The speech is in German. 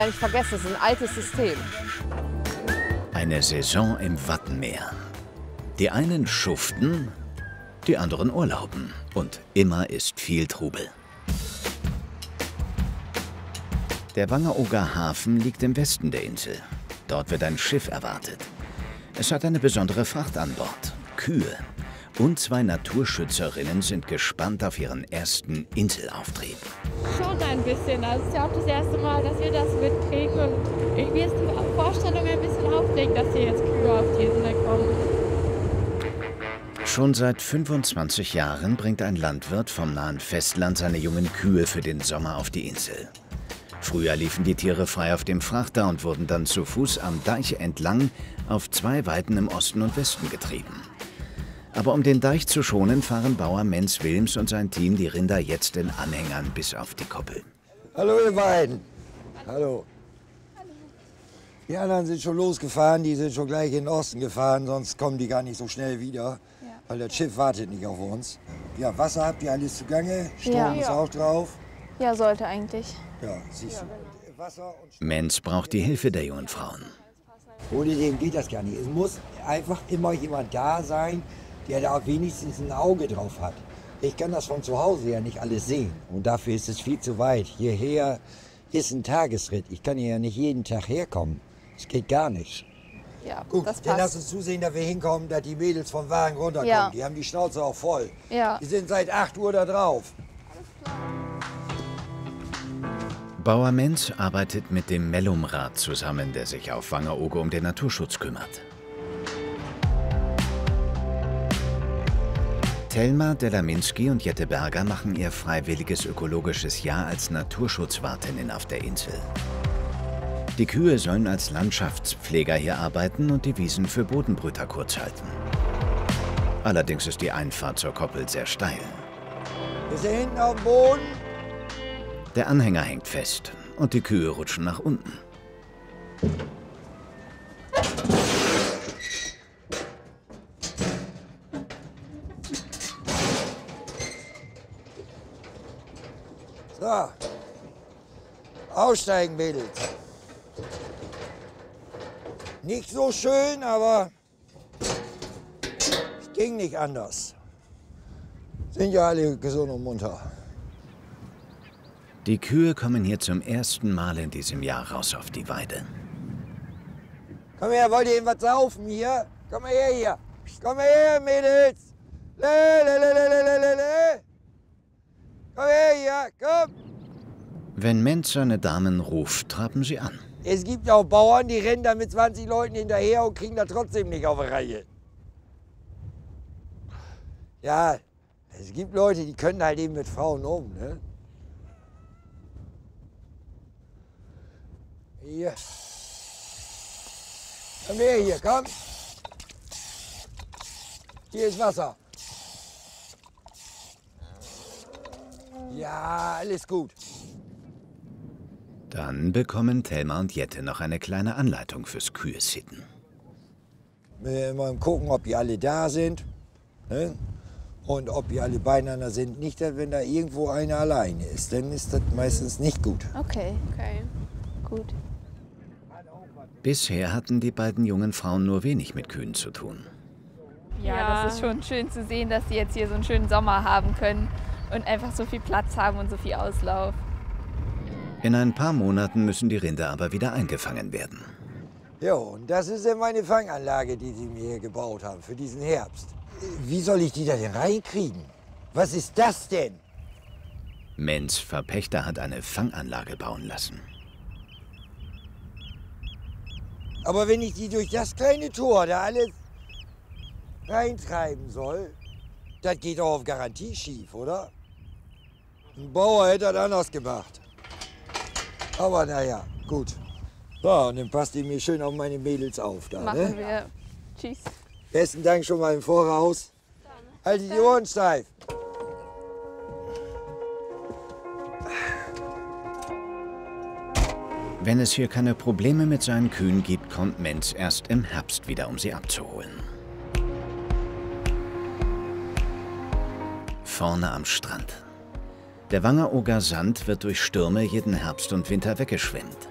Ich vergesse, es ist ein altes System. Eine Saison im Wattenmeer. Die einen schuften, die anderen urlauben. Und immer ist viel Trubel. Der Wangerooger Hafen liegt im Westen der Insel. Dort wird ein Schiff erwartet. Es hat eine besondere Fracht an Bord. Kühe. Und 2 Naturschützerinnen sind gespannt auf ihren ersten Inselauftrieb. Schon ein bisschen. Also es ist ja auch das erste Mal, dass wir das mitkriegen. Und irgendwie ist die Vorstellung ein bisschen aufregend, dass hier jetzt Kühe auf die Insel kommen. Schon seit 25 Jahren bringt ein Landwirt vom nahen Festland seine jungen Kühe für den Sommer auf die Insel. Früher liefen die Tiere frei auf dem Frachter und wurden dann zu Fuß am Deich entlang auf 2 Weiden im Osten und Westen getrieben. Aber um den Deich zu schonen, fahren Bauer Menz Wilms und sein Team die Rinder jetzt in Anhängern bis auf die Koppel. Hallo ihr beiden. Hallo. Die anderen sind schon losgefahren, die sind schon gleich in den Osten gefahren, sonst kommen die gar nicht so schnell wieder, weil das Schiff wartet nicht auf uns. Ja, Wasser habt ihr alles zugange, Strom ist auch drauf. Ja, sollte eigentlich. Ja, siehst du. Wasser und Strom. Menz braucht die Hilfe der jungen Frauen. Ohne den geht das gar nicht. Es muss einfach immer jemand da sein, der da wenigstens ein Auge drauf hat. Ich kann das von zu Hause ja nicht alles sehen. Und dafür ist es viel zu weit. Hierher ist ein Tagesritt. Ich kann hier ja nicht jeden Tag herkommen. Das geht gar nicht. Ja, Gut, das dann lass passt. uns zusehen, dass wir hinkommen, dass die Mädels vom Wagen runterkommen. Ja. Die haben die Schnauze auch voll. Ja. Die sind seit 8 Uhr da drauf. Bauer Menz arbeitet mit dem Mellumrat zusammen, der sich auf Wangerooge um den Naturschutz kümmert. Thelma Delaminski und Jette Berger machen ihr freiwilliges ökologisches Jahr als Naturschutzwartinnen auf der Insel. Die Kühe sollen als Landschaftspfleger hier arbeiten und die Wiesen für Bodenbrüter kurz halten. Allerdings ist die Einfahrt zur Koppel sehr steil. Ist er hinten auf dem Boden? Der Anhänger hängt fest und die Kühe rutschen nach unten. So. Aussteigen, Mädels. Nicht so schön, aber es ging nicht anders. Sind ja alle gesund und munter. Die Kühe kommen hier zum ersten Mal in diesem Jahr raus auf die Weide. Komm her, wollt ihr eben was saufen hier? Komm mal her hier. Komm mal her, Mädels. Le, le, le, le, le, le, le. Komm her hier, komm. Wenn Menz seine Damen ruft, traben sie an. Es gibt auch Bauern, die rennen da mit 20 Leuten hinterher und kriegen das trotzdem nicht auf die Reihe. Ja, es gibt Leute, die können halt eben mit Frauen um, ne? Hier. Komm her hier, komm. Hier ist Wasser. Ja, alles gut. Dann bekommen Thelma und Jette noch eine kleine Anleitung fürs Kühe-Sitten. Wir mal gucken, ob die alle da sind, ne? Und ob die alle beieinander sind. Nicht, dass wenn da irgendwo einer alleine ist, dann ist das meistens nicht gut. Okay, gut. Bisher hatten die beiden jungen Frauen nur wenig mit Kühen zu tun. Ja, das ist schon schön zu sehen, dass sie jetzt hier so einen schönen Sommer haben können und einfach so viel Platz haben und so viel Auslauf. In ein paar Monaten müssen die Rinder aber wieder eingefangen werden. Ja, und das ist ja meine Fanganlage, die sie mir hier gebaut haben für diesen Herbst. Wie soll ich die da denn reinkriegen? Was ist das denn? Menz Verpächter hat eine Fanganlage bauen lassen. Aber wenn ich die durch das kleine Tor da alles reintreiben soll, das geht doch auf Garantie schief, oder? Ein Bauer hätte das anders gemacht. Aber naja, gut. So, und dann passt ihr mir schön auf meine Mädels auf da, Machen ne? wir. Tschüss. Besten Dank schon mal im Voraus. Haltet die Ohren steif. Wenn es hier keine Probleme mit seinen Kühen gibt, kommt Menz erst im Herbst wieder, um sie abzuholen. Vorne am Strand. Der Wangerooger Sand wird durch Stürme jeden Herbst und Winter weggeschwemmt.